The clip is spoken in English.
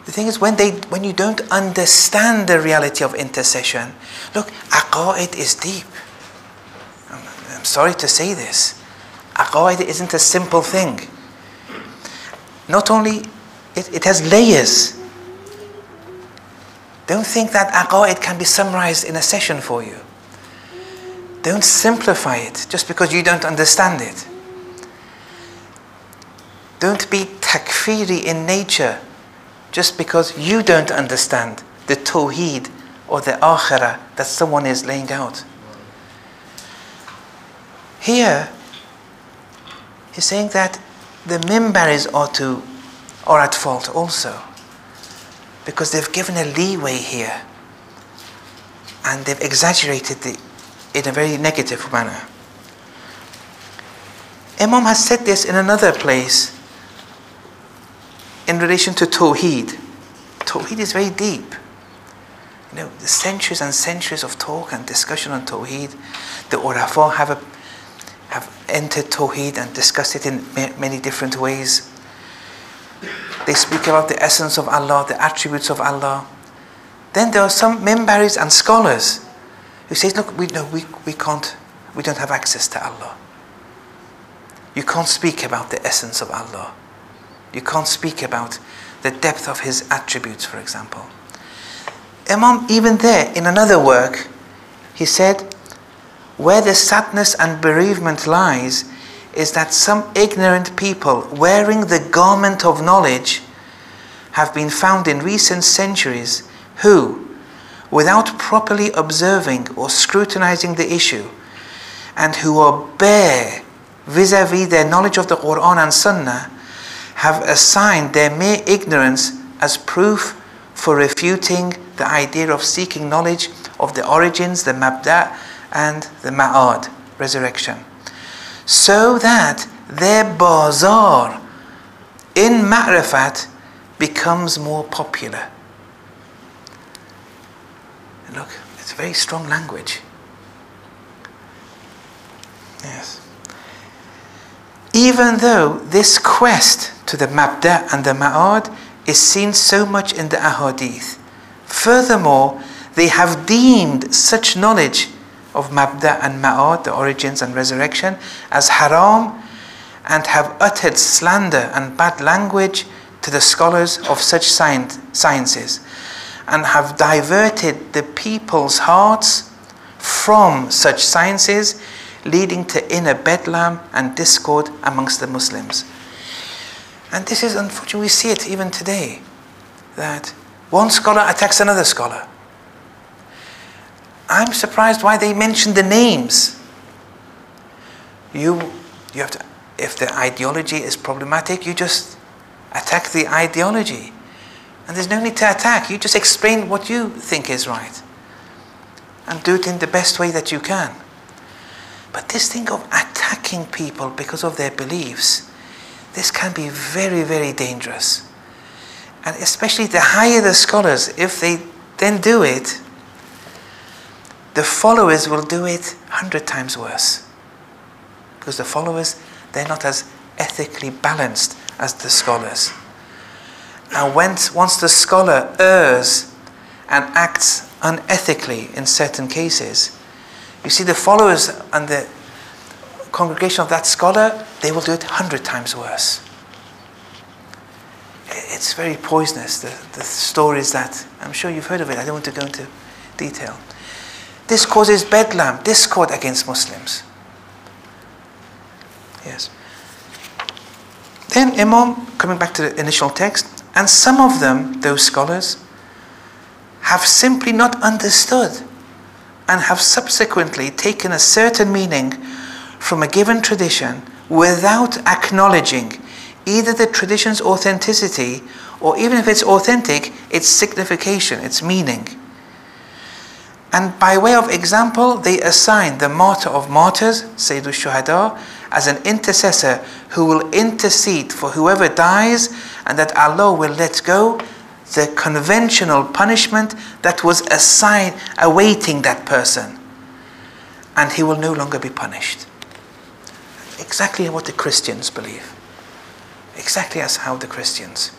The thing is, when you don't understand the reality of intercession, look, aqa'id is deep. I'm sorry to say this. Aqa'id isn't a simple thing. Not only, it has layers. Don't think that aqa'id can be summarized in a session for you. Don't simplify it just because you don't understand it. Don't be takfiri in nature just because you don't understand the tawheed or the akhirah that someone is laying out. Here, he's saying that the mimbaris are at fault also, because they've given a leeway here and they've exaggerated it in a very negative manner. Imam has said this in another place in relation to Tawheed. Tawheed is very deep. You know, the centuries and centuries of talk and discussion on Tawheed. The Urafa have entered Tawheed and discussed it in many different ways. They speak about the essence of Allah, the attributes of Allah. Then there are some mimbaris and scholars who say, look, we don't have access to Allah. You can't speak about the essence of Allah. You can't speak about the depth of His attributes, for example. Imam, even there, in another work, he said, where the sadness and bereavement lies is that some ignorant people wearing the garment of knowledge have been found in recent centuries who, without properly observing or scrutinizing the issue, and who are bare vis-a-vis their knowledge of the Quran and Sunnah, have assigned their mere ignorance as proof for refuting the idea of seeking knowledge of the origins, the mabda' and the ma'ad, resurrection, so that their bazaar in ma'rifat becomes more popular. And look, it's very strong language. Yes. Even though this quest to the mabda' and the ma'ad is seen so much in the ahadith, furthermore, they have deemed such knowledge of mabda' and ma'ad, the origins and resurrection, as haram, and have uttered slander and bad language to the scholars of such sciences, and have diverted the people's hearts from such sciences, leading to inner bedlam and discord amongst the Muslims. And this is, unfortunately, we see it even today, that one scholar attacks another scholar. I'm surprised why they mention the names. You have to, if the ideology is problematic, you just attack the ideology. And there's no need to attack. You just explain what you think is right. And do it in the best way that you can. But this thing of attacking people because of their beliefs, this can be very, very dangerous. And especially the higher the scholars, if they then do it, the followers will do it 100 times worse. Because the followers, they're not as ethically balanced as the scholars. And once the scholar errs and acts unethically in certain cases, you see the followers and the congregation of that scholar, they will do it 100 times worse. It's very poisonous, the stories that, I'm sure you've heard of it, I don't want to go into detail. This causes bedlam, discord against Muslims. Yes. Then Imam, coming back to the initial text, and some of them, those scholars, have simply not understood and have subsequently taken a certain meaning from a given tradition without acknowledging either the tradition's authenticity or, even if it's authentic, its signification, its meaning. And by way of example, they assign the martyr of martyrs, Sayyidul Shuhada, as an intercessor who will intercede for whoever dies, and that Allah will let go the conventional punishment that was assigned, awaiting that person. And he will no longer be punished. Exactly what the Christians believe. Exactly as how the Christians